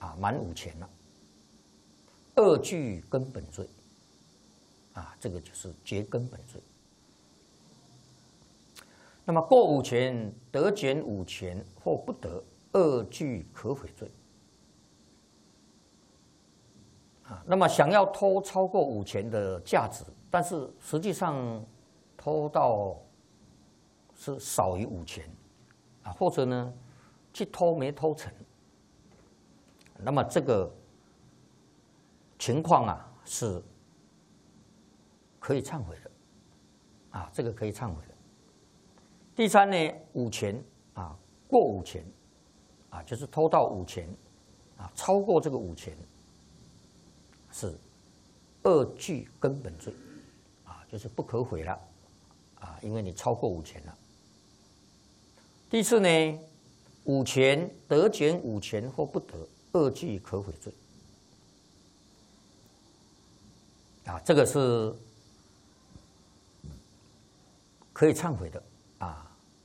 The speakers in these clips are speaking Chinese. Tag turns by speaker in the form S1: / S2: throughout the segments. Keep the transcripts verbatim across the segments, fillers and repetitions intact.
S1: 啊，满五钱了，二具根本罪，啊，这个就是结根本罪。那么过五钱得减五钱或不得，二具可悔罪。啊，那么想要偷超过五钱的价值，但是实际上偷到是少于五钱，啊，或者呢去偷没偷成，那么这个情况啊是可以忏悔的，啊，这个可以忏悔的。第三呢，五钱啊，过五钱，啊，就是偷到五钱，啊，超过这个五钱，是二具根本罪，啊，就是不可悔了，啊，因为你超过五钱了。第四呢，五钱得减五钱或不得，二具可悔罪，啊，这个是可以忏悔的，啊。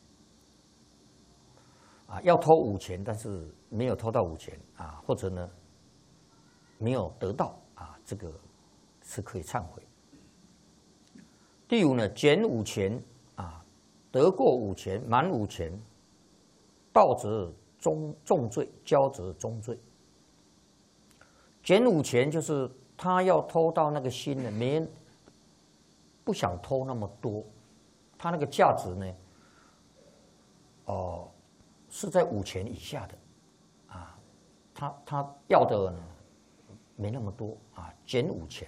S1: 啊，要偷五钱，但是没有偷到五钱啊，或者呢没有得到啊，这个是可以忏悔。第五呢，减五钱啊，得过五钱，满五钱，盗则重重罪，骄则中罪。减五钱就是他要偷到那个心呢，没不想偷那么多，他那个价值呢，哦、呃。是在五钱以下的，啊，他他要的呢没那么多啊，减五钱，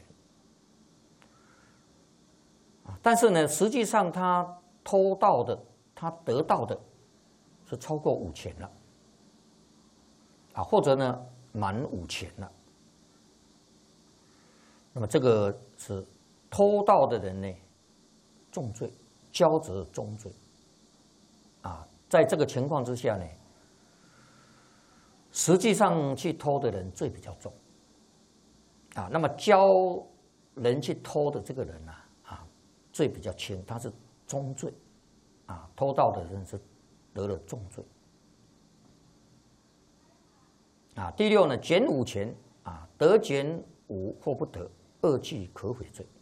S1: 啊，但是呢，实际上他偷到的，他得到的是超过五钱了，啊，或者呢满五钱了，那么这个是偷盗的人呢重罪，骄则中罪，啊。在这个情况之下呢，实际上去偷的人罪比较重，啊，那么教人去偷的这个人啊，啊，罪比较轻，他是中罪，啊，偷盗的人是得了重罪，啊，第六呢，减五钱啊，得减五或不得，二具可悔罪，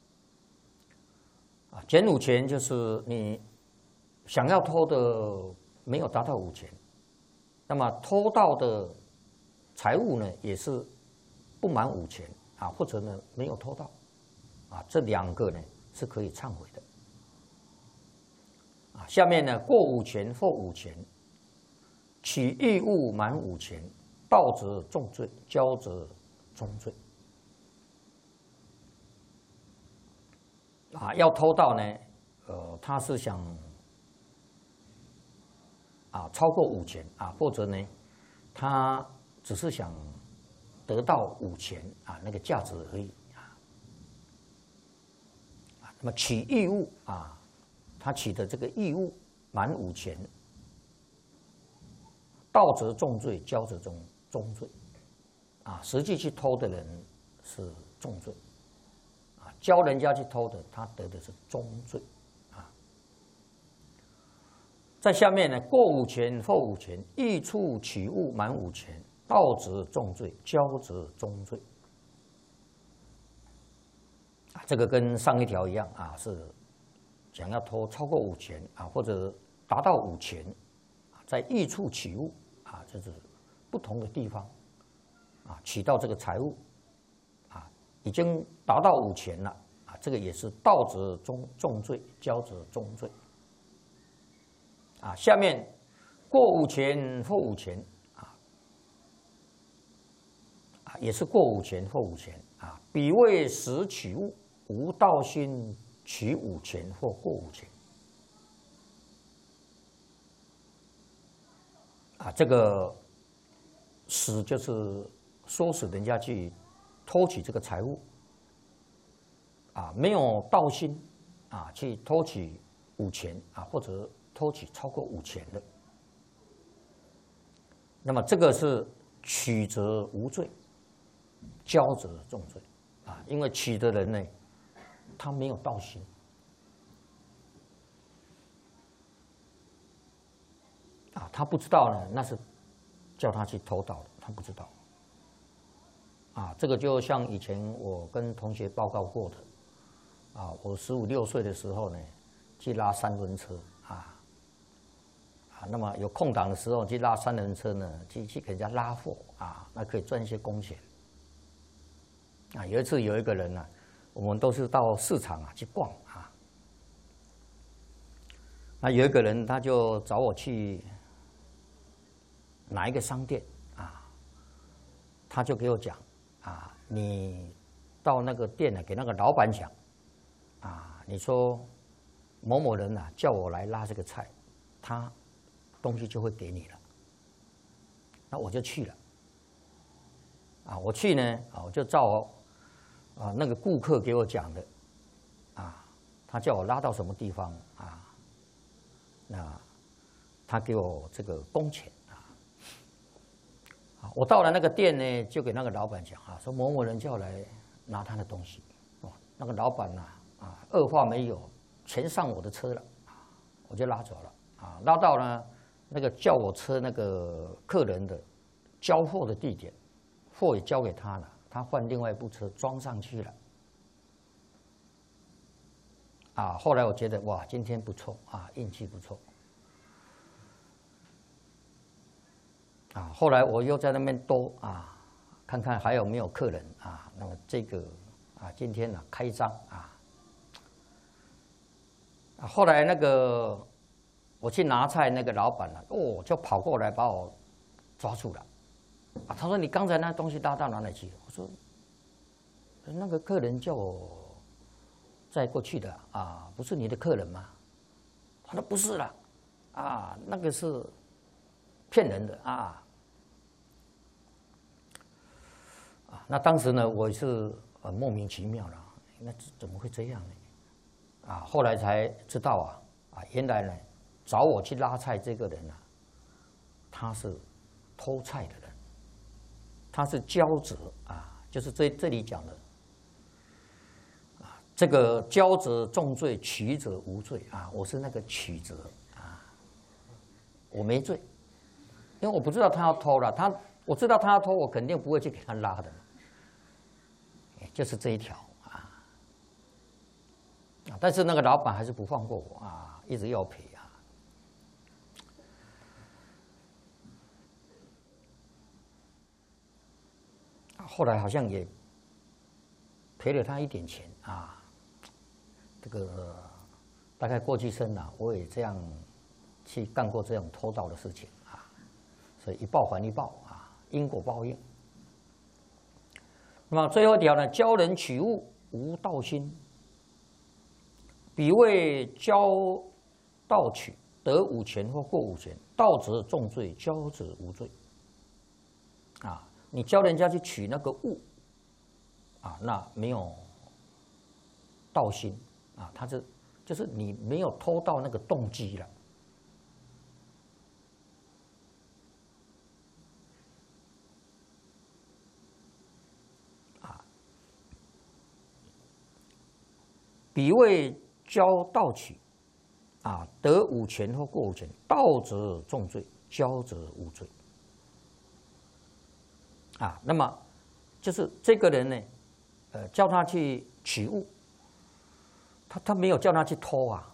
S1: 啊，减五钱就是你。想要偷的没有达到五钱，那么偷到的财物呢也是不满五钱啊，或者呢没有偷到，啊，这两个呢是可以忏悔的。啊，下面呢过五钱或五钱，取异物满五钱，盗则重罪，骄则中罪。啊，要偷盗呢，呃，他是想。啊，超过五钱啊，或者呢，他只是想得到五钱啊那个价值而已啊。啊，那么取义务啊，他取的这个义务满五钱，盗则重罪，骄则中中罪，啊，实际去偷的人是重罪，啊，教人家去偷的，他得的是中罪。在下面呢，过五钱或五钱，异处取物满五钱，盗则重罪，骄则中罪。啊，这个跟上一条一样啊，是想要偷超过五钱啊，或者达到五钱，在异处取物啊，这是不同的地方啊，取到这个财物啊，已经达到五钱了啊，这个也是盗则重重罪，骄则中罪。啊，下面过五钱或五钱啊，啊也是过五钱或五钱啊，彼为实取物，无道心取五钱或过五钱。啊，这个使就是唆使人家去偷取这个财物，啊，没有道心啊，去偷取五钱啊，或者偷取超过五钱的，那么这个是取则无罪，骄则重罪啊，因为取的人呢，他没有道心。啊，他不知道呢，那是叫他去偷盗的，他不知道啊，这个就像以前我跟同学报告过的，啊，我十五六岁的时候呢，去拉三轮车啊，啊，那么有空档的时候去拉三轮车呢，去去给人家拉货啊，那可以赚一些工钱。啊，有一次有一个人呢、啊，我们都是到市场啊去逛啊，那有一个人他就找我去哪一个商店啊，他就给我讲啊，你到那个店呢，给那个老板讲啊，你说某某人啊叫我来拉这个菜，他东西就会给你了。那我就去了啊，我去呢啊，我就照啊那个顾客给我讲的啊，他叫我拉到什么地方啊，那他给我这个工钱。我到了那个店呢，就给那个老板讲啊，说某某人叫我来拿他的东西。哦，那个老板呐，啊，二话没有，全上我的车了，我就拉走了。啊，拉到呢那个叫我车那个客人的交货的地点，货也交给他了，他换另外一部车装上去了。啊，后来我觉得哇，今天不错啊，运气不错。啊，后来我又在那边兜啊，看看还有没有客人啊。那么这个啊，今天呢、啊、开张啊。啊，后来那个我去拿菜，那个老板呢、啊，哦，就跑过来把我抓住了。啊，他说你刚才那东西拉到哪里去？我说那个客人叫我载过去的啊，不是你的客人吗？他说不是了，啊，那个是骗人的啊。啊，那当时呢，我是呃莫名其妙了，那怎么会这样呢？啊，后来才知道啊，啊，原来呢，找我去拉菜这个人啊，他是偷菜的人，他是骄者啊，就是这这里讲的啊，这个骄者重罪，取者无罪啊，我是那个取者啊，我没罪，因为我不知道他要偷了，他我知道他要偷，我肯定不会去给他拉的，就是这一条啊，但是那个老板还是不放过我啊，一直要赔啊。后来好像也赔了他一点钱啊。这个大概过去生啊，我也这样去干过这种偷盗的事情啊，所以一报还一报啊，因果报应。那么最后一条呢，教人取物无盗心，彼谓教盗取，得五钱或过五钱，盗者重罪，教者无罪。啊，你教人家去取那个物，啊，那没有盗心啊，他是就是你没有偷盗那个动机了。彼谓教盗取，啊，得五钱或过五钱，盗者重罪，教者无罪。啊，那么就是这个人呢，呃，叫他去取物，他他没有叫他去偷啊。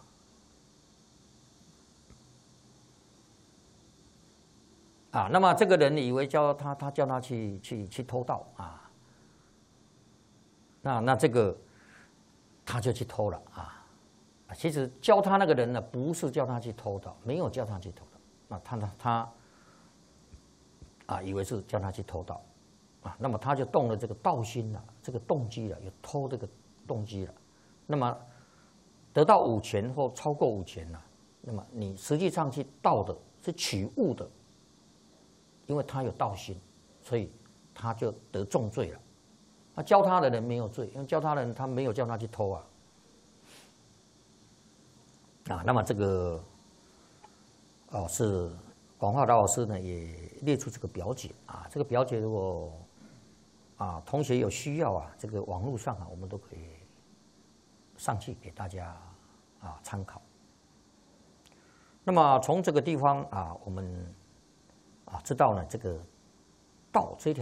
S1: 啊，那么这个人以为叫他，他叫他去去去偷盗啊，那那这个。他就去偷了啊！其实教他那个人呢，不是叫他去偷盗，没有叫他去偷盗。那他他他啊，以为是叫他去偷盗啊，那么他就动了这个盗心了，这个动机了，有偷这个动机了。那么得到五钱或超过五钱了，那么你实际上去盗的是取物的，因为他有盗心，所以他就得重罪了。那教他的人没有罪，因为教他的人他没有叫他去偷啊。啊，那么这个哦是广化老师呢也列出这个表解啊，这个表解如果啊同学有需要啊，这个网络上啊我们都可以上去给大家啊参考。那么从这个地方啊，我们啊知道呢这个道这条。